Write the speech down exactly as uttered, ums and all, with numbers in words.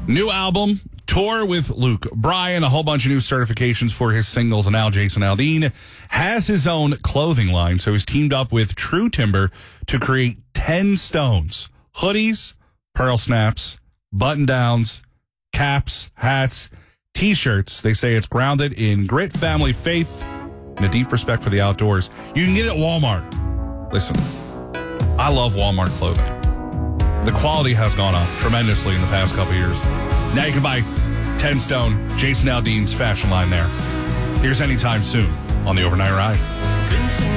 New album, tour with Luke Bryan, a whole bunch of new certifications for his singles, and now Jason Aldean has his own clothing line. So he's teamed up with True Timber to create ten stones, hoodies, pearl snaps, button downs, caps, hats, t-shirts. They say it's grounded in grit, family, faith, and a deep respect for the outdoors. You can get it at Walmart. Listen, I love Walmart clothing. The quality has gone up tremendously in the past couple of years. Now you can buy ten stone Jason Aldean's fashion line there. Here's Anytime Soon on the Overnight Ride.